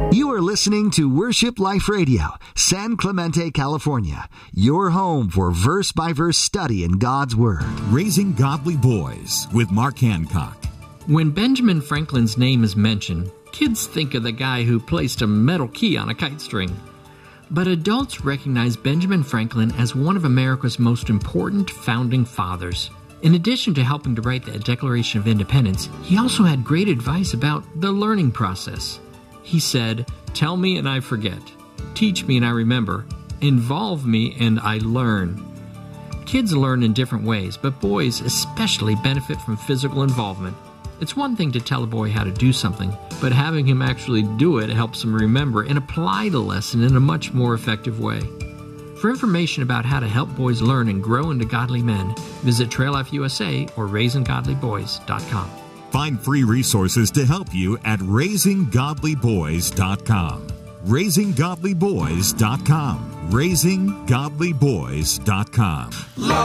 You are listening to Worship Life Radio, San Clemente, California, your home for verse-by-verse study in God's Word. Raising Godly Boys with Mark Hancock. When Benjamin Franklin's name is mentioned, kids think of the guy who placed a metal key on a kite string. But adults recognize Benjamin Franklin as one of America's most important founding fathers. In addition to helping to write the Declaration of Independence, he also had great advice about the learning process. He said, "Tell me and I forget. Teach me and I remember. Involve me and I learn." Kids learn in different ways, but boys especially benefit from physical involvement. It's one thing to tell a boy how to do something, but having him actually do it helps him remember and apply the lesson in a much more effective way. For information about how to help boys learn and grow into godly men, visit Trail Life USA or RaisingGodlyBoys.com. Find free resources to help you at RaisingGodlyBoys.com. RaisingGodlyBoys.com. RaisingGodlyBoys.com.